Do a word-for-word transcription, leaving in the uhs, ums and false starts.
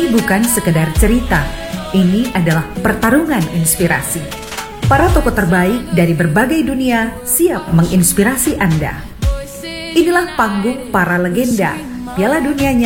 Ini bukan sekedar cerita, ini adalah pertarungan inspirasi. Para tokoh terbaik dari berbagai dunia siap menginspirasi Anda. Inilah panggung para legenda Piala Dunianya